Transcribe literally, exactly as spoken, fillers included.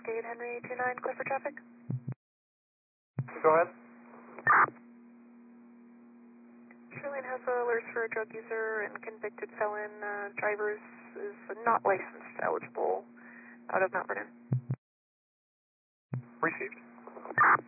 fifty-eight Henry two nine, clear for traffic. Go ahead. Shoreline has alerts for a drug user and convicted felon. Uh, drivers is not licensed eligible out of Mount Vernon. Received.